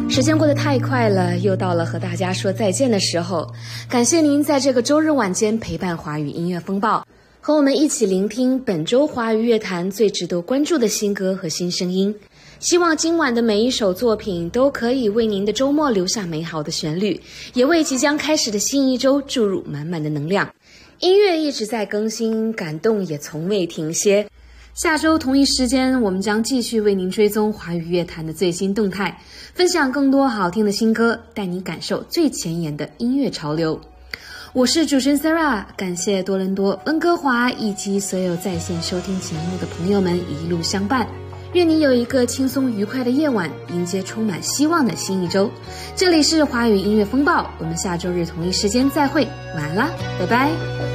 时间过得太快了，又到了和大家说再见的时候。感谢您在这个周日晚间陪伴华语音乐风暴，和我们一起聆听本周华语乐坛最值得关注的新歌和新声音。希望今晚的每一首作品都可以为您的周末留下美好的旋律，也为即将开始的新一周注入满满的能量。音乐一直在更新，感动也从未停歇。下周同一时间，我们将继续为您追踪华语乐坛的最新动态，分享更多好听的新歌，带你感受最前沿的音乐潮流。我是主持人 Sarah， 感谢多伦多、温哥华以及所有在线收听节目的朋友们一路相伴。愿你有一个轻松愉快的夜晚，迎接充满希望的新一周。这里是华语音乐风暴，我们下周日同一时间再会，晚安啦，拜拜。